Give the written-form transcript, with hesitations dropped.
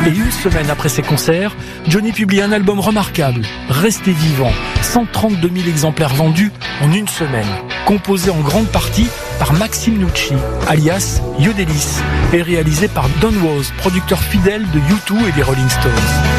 Et une semaine après ses concerts, Johnny publie un album remarquable, Restez vivant, 132 000 exemplaires vendus en une semaine, composé en grande partie par Maxime Nucci, alias Yodelis, et réalisé par Don Was, producteur fidèle de U2 et des Rolling Stones.